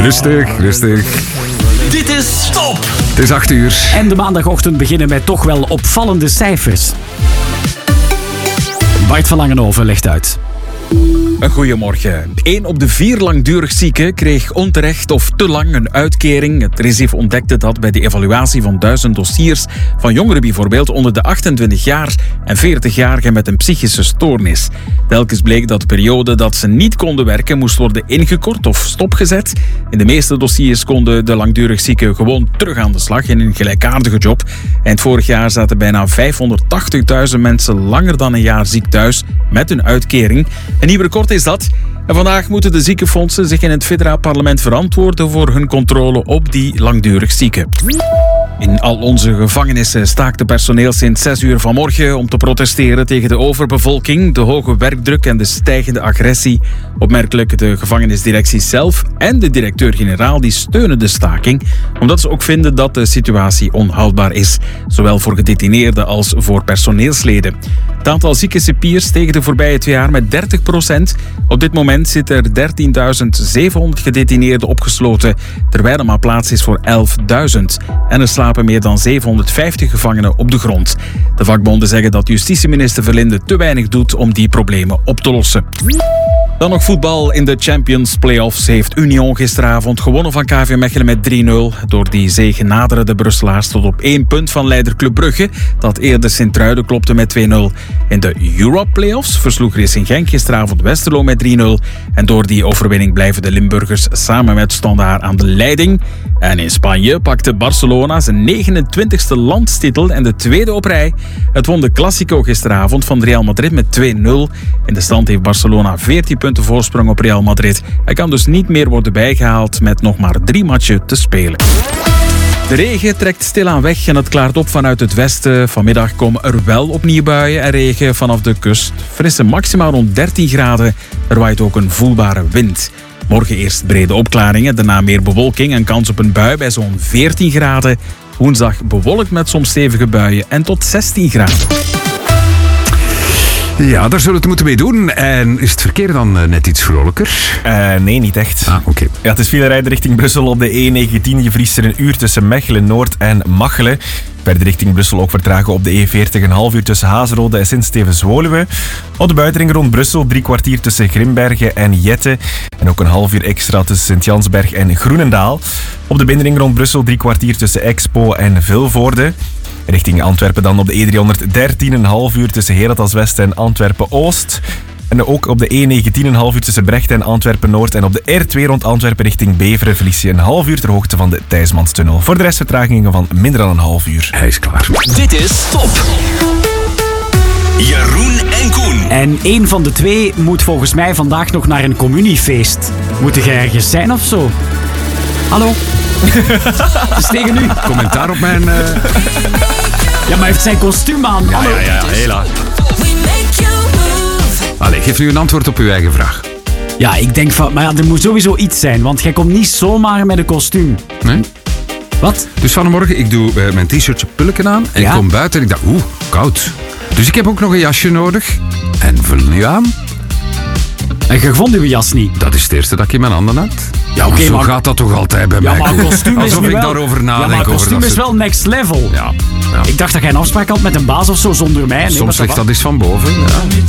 Rustig. Dit is Top. Het is 8 uur. En de maandagochtend beginnen met toch wel opvallende cijfers. Bart van Langenhoven legt uit. Een goeiemorgen. 1 op de 4 langdurig zieken kreeg onterecht of te lang een uitkering. Het RISIF ontdekte dat bij de evaluatie van 1000 dossiers van jongeren bijvoorbeeld onder de 28 jaar en 40-jarigen met een psychische stoornis. Telkens bleek dat de periode dat ze niet konden werken moest worden ingekort of stopgezet. In de meeste dossiers konden de langdurig zieken gewoon terug aan de slag in een gelijkaardige job. Eind vorig jaar zaten bijna 580.000 mensen langer dan een jaar ziek thuis met een uitkering. Een nieuw record is dat. En vandaag moeten de ziekenfondsen zich in het federaal parlement verantwoorden voor hun controle op die langdurig zieken. In al onze gevangenissen staakte personeel sinds 6 uur vanmorgen om te protesteren tegen de overbevolking, de hoge werkdruk en de stijgende agressie. Opmerkelijk, de gevangenisdirectie zelf en de directeur-generaal die steunen de staking, omdat ze ook vinden dat de situatie onhoudbaar is, zowel voor gedetineerden als voor personeelsleden. Het aantal zieke cipiers steeg de voorbije 2 jaar met 30%. Op dit moment zitten er 13.700 gedetineerden opgesloten, terwijl er maar plaats is voor 11.000. En er slapen meer dan 750 gevangenen op de grond. De vakbonden zeggen dat justitieminister Verlinde te weinig doet om die problemen op te lossen. Dan nog voetbal. In de Champions Playoffs heeft Union gisteravond gewonnen van KV Mechelen met 3-0. Door die zege naderen de Brusselaars tot op 1 punt van leider Club Brugge, dat eerder Sint-Truiden klopte met 2-0. In de Europa Playoffs versloeg Racing Genk gisteravond Westerlo met 3-0. En door die overwinning blijven de Limburgers samen met Standaard aan de leiding. En in Spanje pakte Barcelona zijn 29e landstitel en de tweede op rij. Het won de Clásico gisteravond van Real Madrid met 2-0. In de stand heeft Barcelona 14 punten voorsprong op Real Madrid. Hij kan dus niet meer worden bijgehaald met nog maar 3 matchen te spelen. De regen trekt stilaan weg en het klaart op vanuit het westen. Vanmiddag komen er wel opnieuw buien en regen vanaf de kust. Frisse maxima rond 13 graden. Er waait ook een voelbare wind. Morgen eerst brede opklaringen, daarna meer bewolking en kans op een bui bij zo'n 14 graden. Woensdag bewolkt met soms stevige buien en tot 16 graden. Ja, daar zullen we het moeten mee doen. En is het verkeer dan net iets vrolijker? Nee, niet echt. Oké. Ja, het is veel rijden richting Brussel op de E19. Je vriest er een uur tussen Mechelen Noord en Machelen. Verder richting Brussel ook vertragen op de E40 een half uur tussen Hazenrode en Sint-Stevens-Woluwe. Op de buitenring rond Brussel 3 kwartier tussen Grimbergen en Jette. En ook een half uur extra tussen Sint-Jansberg en Groenendaal. Op de binnenring rond Brussel 3 kwartier tussen Expo en Vilvoorde. Richting Antwerpen dan op de E313 een half uur tussen Herentals West en Antwerpen-Oost. En ook op de E19 een half uur tussen Brecht en Antwerpen-Noord. En op de R2 rond Antwerpen richting Beveren verlies je een half uur ter hoogte van de Thijsmanstunnel. Voor de rest vertragingen van minder dan een half uur. Hij is klaar. Dit is Top. Jeroen en Koen. En één van de twee moet volgens mij vandaag nog naar een communiefeest. Moet je ergens zijn of zo? Hallo? Het is tegen u. Commentaar op mijn... Ja, maar hij heeft zijn kostuum aan. Hallo. Ja, hela. Allee, geef nu een antwoord op uw eigen vraag. Ja, ik denk van... Maar ja, er moet sowieso iets zijn, want jij komt niet zomaar met een kostuum. Nee? Wat? Dus vanmorgen, ik doe mijn t-shirtje pulken aan en ik kom buiten en ik dacht, koud. Dus ik heb ook nog een jasje nodig. En vul nu aan. En je vond uw jas niet? Dat is het eerste dat ik in mijn handen had. Ja, Oké, zo maar... gaat dat toch altijd bij mij. Maar kostuum is alsof nu ik wel... daarover nadenk. Ja, maar kostuum is wel next level. Ja. Ik dacht dat jij een afspraak had met een baas of zo zonder mij. Nee, soms ligt dat eens van boven. Ja.